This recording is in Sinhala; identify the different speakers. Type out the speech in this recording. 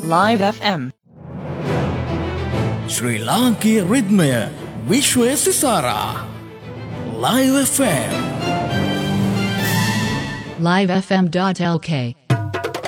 Speaker 1: Live FM.
Speaker 2: ශ්‍රී ලාංකීය රිද්මය විශ්වය සිසාරා Live FM.
Speaker 3: livefm.lk